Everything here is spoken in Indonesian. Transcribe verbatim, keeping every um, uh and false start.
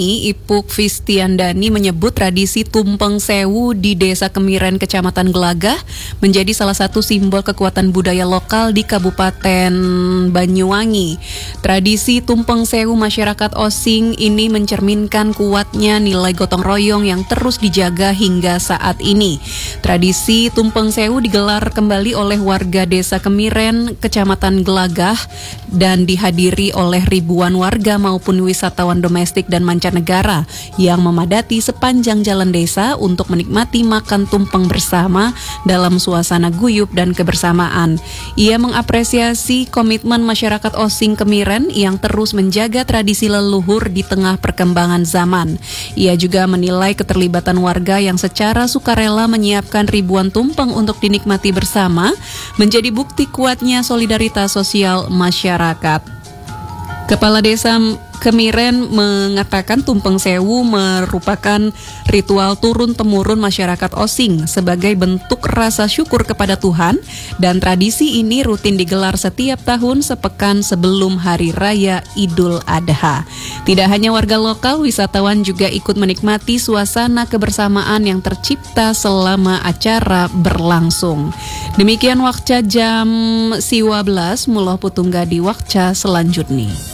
Ipuk Fistiandani menyebut tradisi Tumpeng Sewu di Desa Kemiren, Kecamatan Gelagah menjadi salah satu simbol kekuatan budaya lokal di Kabupaten Banyuwangi. Tradisi Tumpeng Sewu masyarakat Osing ini mencerminkan kuatnya nilai gotong royong yang terus dijaga hingga saat ini. Tradisi Tumpeng Sewu digelar kembali oleh warga Desa Kemiren, Kecamatan Gelagah dan dihadiri oleh ribuan warga maupun wisatawan domestik dan mancanegara negara yang memadati sepanjang jalan desa untuk menikmati makan tumpeng bersama dalam suasana guyup dan kebersamaan. Ia mengapresiasi komitmen masyarakat Osing Kemiren yang terus menjaga tradisi leluhur di tengah perkembangan zaman. Ia juga menilai keterlibatan warga yang secara sukarela menyiapkan ribuan tumpeng untuk dinikmati bersama menjadi bukti kuatnya solidaritas sosial masyarakat. Kepala Desa Kemiren mengatakan Tumpeng Sewu merupakan ritual turun-temurun masyarakat Osing sebagai bentuk rasa syukur kepada Tuhan, dan tradisi ini rutin digelar setiap tahun sepekan sebelum Hari Raya Idul Adha. Tidak hanya warga lokal, wisatawan juga ikut menikmati suasana kebersamaan yang tercipta selama acara berlangsung. Demikian Wakca jam siwa belas, Muloh Putunggadi Wakca selanjutnya.